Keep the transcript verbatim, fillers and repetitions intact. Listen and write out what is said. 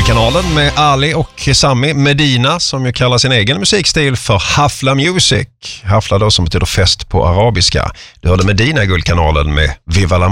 Guldkanalen med Ali och Sami Medina, som ju kallar sin egen musikstil för Hafla Music. Hafla då som betyder fest på arabiska. Du hörde Medina i Guldkanalen med Viva la